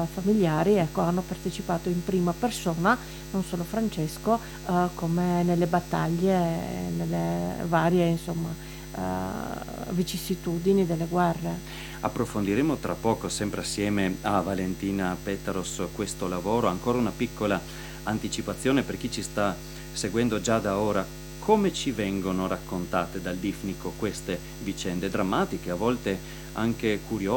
familiari, ecco, hanno partecipato in prima persona, non solo Francesco, come nelle battaglie, nelle varie, insomma, vicissitudini delle guerre. Approfondiremo tra poco, sempre assieme a Valentina Petaros, questo lavoro. Ancora una piccola anticipazione per chi ci sta seguendo già da ora. Come ci vengono raccontate dal Difnico queste vicende drammatiche, a volte anche curiose?